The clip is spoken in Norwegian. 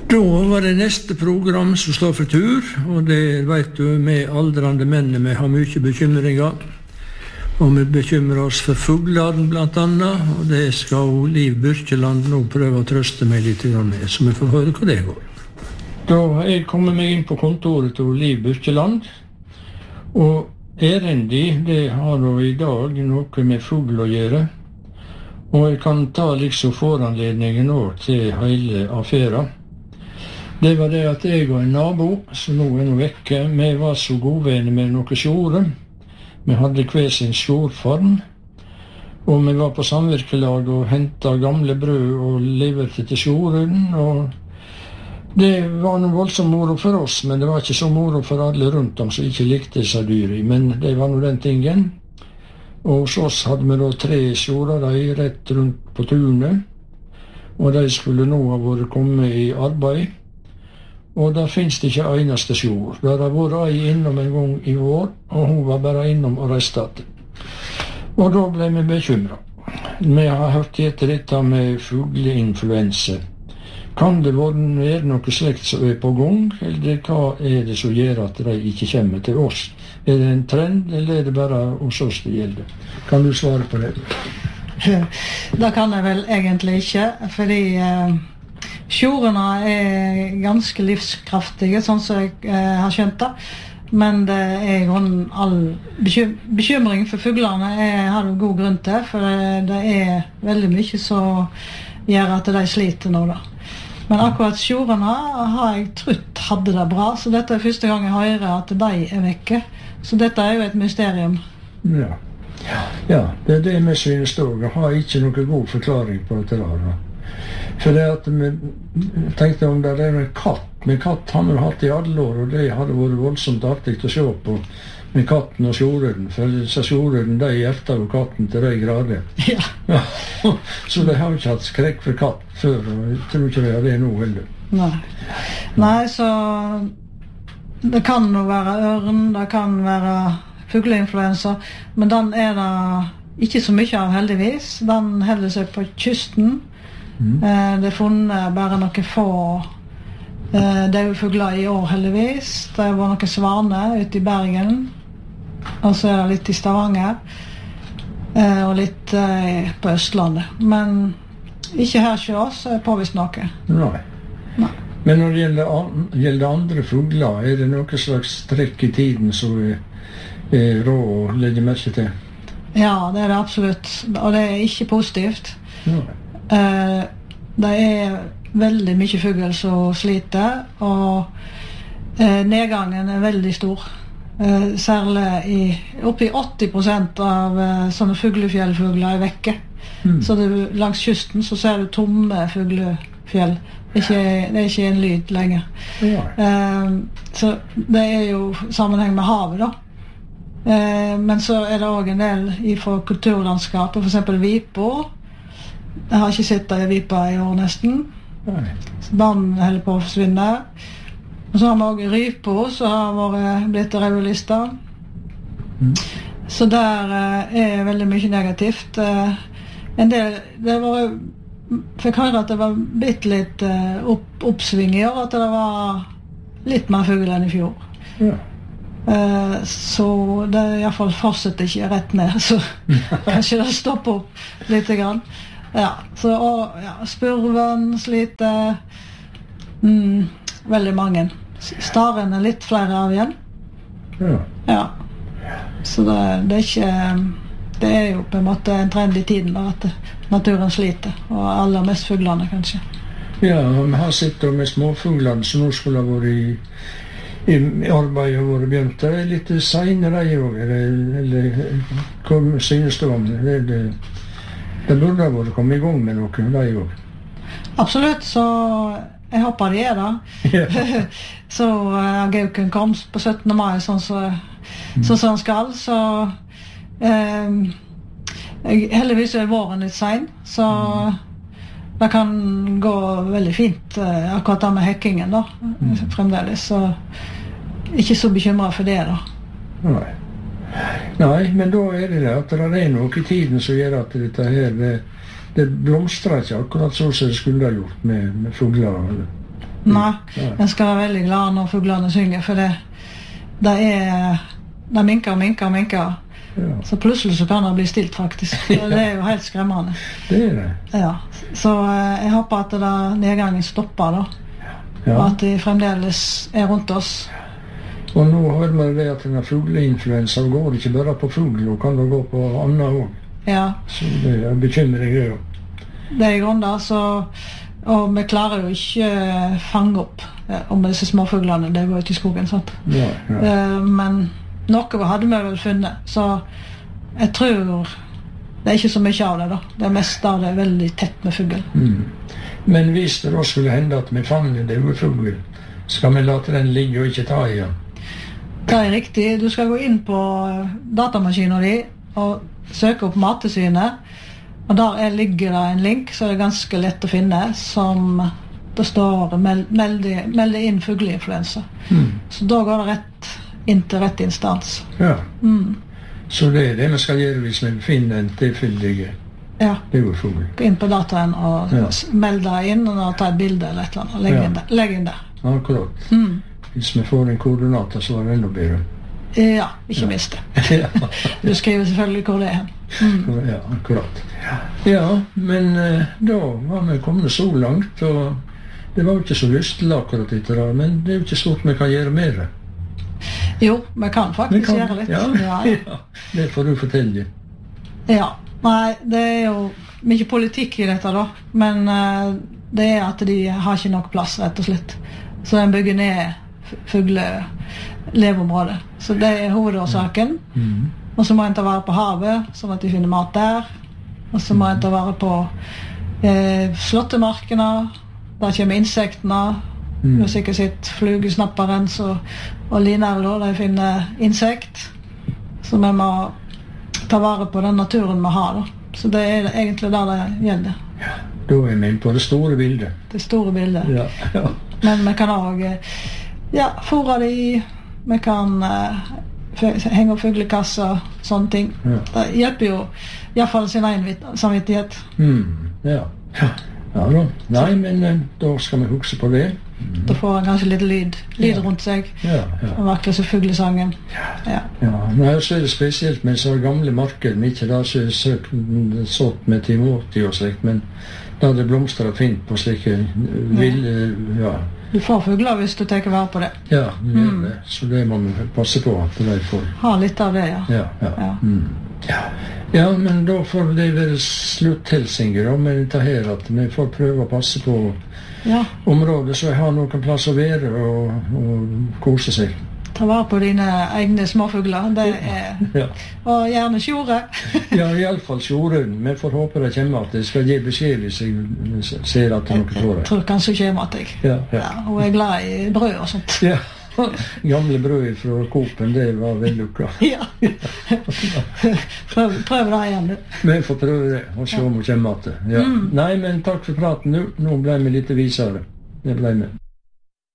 Da var det neste program som står for tur, og det vet du, med aldrande menn vi har mye bekymringer. Og vi bekymrer oss for fuglene blant annet, og det skal Liv Byrkjeland nå prøve å trøste meg litt med, så vi får høre hva det går. Da har jeg kommet meg inn på kontoret til Liv Byrkjeland, og erendi, det har da i dag noe med fugl å gjøre, og jeg kan ta liksom foranledningen også til hele affæren. Det var det at jeg og en nabo, som nå er vekke, vi var så godvenner med noen sjore. Vi hadde hver sin sjorfarm, og vi var på samvirkelag og hentet gamle brød og leverte til sjoren, og det var noe voldsomt moro for oss, men det var ikke så moro for alle rundt om som ikke likte disse dyri, men det var nå den tingen. Og hos oss hadde vi da 3 sjorer rett rundt på tunet, og de skulle nå ha vært kommet i arbeid. Og der finnes det ikke eneste sjord. Der har vært ei innom en gang i år, og hun var bare innom og reistet. Og da ble vi bekymret. Vi har hørt etter dette med fugleinfluensa. Kan det være noe slikt som er på gang, eller hva er det som gjør at de ikke kommer til oss? Er det en trend, eller er det bare hos oss det gjelder? Kan du svare på det? Det kan jeg vel egentlig ikke, fordi sjorene er ganske livskraftige, sånn som jeg har skjønt det. Men det er all bekymring for fuglene har du god grunn til, for det er veldig mye som gjør at de sliter nå da. Men akkurat sjorene har jeg trodd hadde det bra, så dette er første gang jeg hører at de er vekke. Så dette er jo et mysterium. Ja, det er det vi synes også. Jeg har ikke noen god forklaring på dette da. For det at vi tenkte om det er en katt. Men katt har vi hatt i alle år, og det hadde vært voldsomt artig å se på med katten og sjoreden. For sjoreden, de hjertet jo katten til de grader. Ja. Så de har ikke hatt skrekk for katt før, og jeg tror ikke de har det nå heller. Nei, så det kan jo være ørn, det kan være fugleinfluensa, men den er det ikke så mye av heldigvis. Den holder seg på kysten. Det er funnet bare noen få døde fugler i år heldigvis. Det var noen svaner ute i Bergen, og så er det litt i Stavanger og litt på Østlandet, men ikke her hos oss er påvist noe. Nei. Men når det gjelder andre fugler, er det noe slags trekk i tiden som er rå å legge merke til? Ja, det er det absolutt, og det er ikke positivt. Det er veldig mye fugl som sliter, og nedgangen er veldig stor. Særlig oppi 80% av sånne fuglefjellfugler er vekke. Så langs kysten så ser du tomme fuglefjell. Det er ikke en lyd lenger. Så det er jo sammenheng med havet da. Men så er det også en del fra kulturlandskapet, for eksempel vipa. Jeg har ikke sett det i vipa i år nesten. Banen holder på å forsvinne. Og så har vi også rypa, som har blitt rødlista. Så der er veldig mye negativt. En del, fikk høre at det var blitt litt oppsving i år, at det var litt mer fugl enn i fjor. Så det i hvert fall fortsetter ikke rett ned, så kanskje det stopper opp litt grann. Spurven sliter, veldig mange. Staren er litt flere av igjen. Så det er ikke, det er jo på en måte en trend i tiden da, at naturen sliter, og aller mest fuglene kanskje. Ja, vi har sett med småfuglene som nå skulle ha vært i arbeidet og vært begynt. Det er litt senere eller hva synes du om det? Det burde ha vært kommet i gang med noe, det jo. Absolutt, så jeg håper de er da. Så Gauken kom på 17. mai, sånn som han skal, så heldigvis er våren litt sen, så det kan gå veldig fint, akkurat det med hekkingen da, fremdeles, så ikke så bekymret for det da. Nei, men da er det at det er noe i tiden som gjør at dette her, det blomstrer ikke akkurat så som det skulle ha gjort med fugler. Nei, en skal være veldig glad når fuglene synger, for det minker og minker og minker. Ja. Så plutselig så kan det bli stilt faktisk. Og det jo helt skremmende. Det det. Ja. Så jeg håper at nedgangen stopper da. Ja. Og at de fremdeles rundt oss. Og nå har vi det at denne fugleinfluensa går ikke bare på fugl, og kan det gå på annet også. Ja. Så det bekymrer jeg jo. Det i grunnen da, og vi klarer jo ikke fange opp om disse småfuglene, det går ut i skogen, sant? Ja, ja. Men noe hadde vi vel funnet, så jeg tror det ikke så mye av det da. Det meste av det veldig tett med fugl. Men hvis det da skulle hende at vi fanger det over fugl, skal vi la den ligge og ikke ta i den? Det riktig. Du skal gå inn på datamaskinen din og søke opp Mattilsynet, og der ligger det en link, så det er ganske lett å finne, som det står meld inn fugleinfluensa. Så da går det rett inn til rett instans. Ja. Så det det vi skal gjøre hvis vi finner en tilfeldig fugl. Gå inn på dataen og meld deg inn og ta et bilde eller et eller annet. Legg inn der. Akkurat. Hvis vi får en koordinater, så er det enda bedre. Ja, ikke minst det. Du skriver selvfølgelig hvor det hen. Ja, akkurat. Ja, men da var vi kommet så langt, og det var jo ikke så lystelig akkurat etter det, men det er jo ikke stort vi kan gjøre mer. Jo, vi kan faktisk gjøre litt. Ja, det får du fortelle. Ja, nei, det er jo mye politikk i dette da, men det er at de har ikke nok plass, rett og slett. Så de bygger ned fugleleveområdet. Så det er hovedårsaken. Og så må en ta vare på havet, sånn at de finner mat der. Og så må en ta vare på slåttemarkene, der kommer insektene. Du har sikkert sett flugesnapperen og linerler, de finner insekt. Så vi må ta vare på den naturen vi har da. Så det er egentlig der det gjelder. Ja, da er vi på det store bildet. Det store bildet. Ja. Men vi kan også fôre de, vi kan henge opp fuglekasser, sånne ting. Det hjelper jo i hvert fall sin egen samvittighet. Ja da. Nei, men da skal vi huske på det. Da får han kanskje litt lyd rundt seg. Og vakler så fuglesangen. Nei, så er det spesielt med så gamle marker, ikke da så er sått med Timoti og slikt, men da det blomstrer fint på slike ville, Du får fugler hvis du tenker vare på det. Ja, det gjør det. Så det må vi passe på at de får. Ha litt av det, Ja, men da får det være slutthelsinger med dette her, at vi får prøve å passe på området, så jeg har noen plass å være og kose seg. Ta vare på dine egne småfugler, det og gjerne sjore. Ja, i alle fall sjoren. Vi får håpe det kommer at det skal gi beskjed hvis jeg ser at det er noe på det. Jeg tror kanskje det kommer at jeg. Og jeg er glad i brød og sånt. Ja, gamle brød fra Coop-en, det var vellukka. Ja. Prøv det igjen, du. Vi får prøve det, og se om det kommer at det. Nei, men takk for praten nå. Nå ble vi litt visere. Det ble vi.